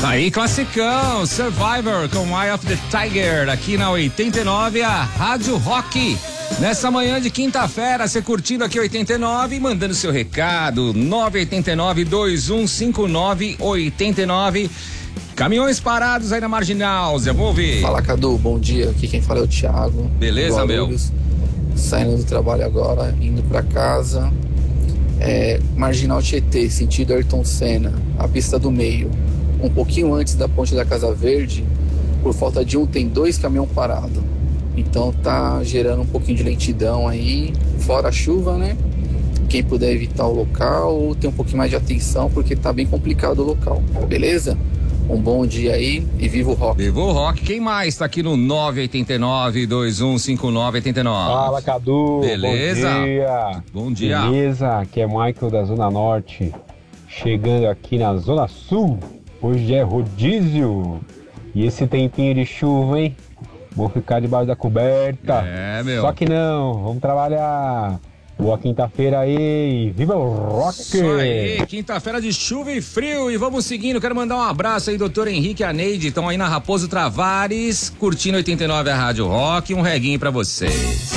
Aí, classicão, Survivor com Eye of the Tiger, aqui na 89, a Rádio Rock. Nessa manhã de quinta-feira, você curtindo aqui 89 e mandando seu recado, 989-2159-89. Caminhões parados aí na Marginal, Zé, vamos ouvir. Fala, Cadu, bom dia, aqui quem fala é o Thiago. Beleza, meu? Saindo do trabalho agora, indo pra casa. Marginal Tietê, sentido Ayrton Senna, a pista do meio. Um pouquinho antes da ponte da Casa Verde, por falta de tem 2 caminhões parados. Então tá gerando um pouquinho de lentidão aí, fora a chuva, né? Quem puder evitar o local, ter um pouquinho mais de atenção, porque tá bem complicado o local, beleza? Um bom dia aí e viva o rock. Viva o rock. Quem mais tá aqui no 989-2159-89? Fala, Cadu. Beleza? Bom dia. Bom dia. Beleza? Aqui é Michael da Zona Norte, chegando aqui na Zona Sul. Hoje é rodízio. E esse tempinho de chuva, hein? Vou ficar debaixo da coberta. Meu. Só que não, vamos trabalhar. Boa quinta-feira aí, viva o rock! Isso aí, quinta-feira de chuva e frio e vamos seguindo, quero mandar um abraço aí, doutor Henrique e a Neide, estão aí na Raposo Travares, curtindo 89 a Rádio Rock, um reguinho pra vocês.